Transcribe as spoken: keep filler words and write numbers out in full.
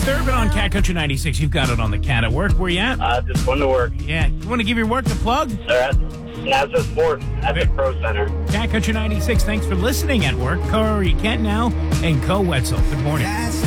Disturbing on Cat Country ninety-six. You've got it on the Cat at work. Where you at? Uh, just going to work. Yeah. You want to give your work a plug? They're at NASA Sport at the Pro Center. Cat Country ninety-six. Thanks for listening at work. Corey Kent now and Co Wetzel. Good morning.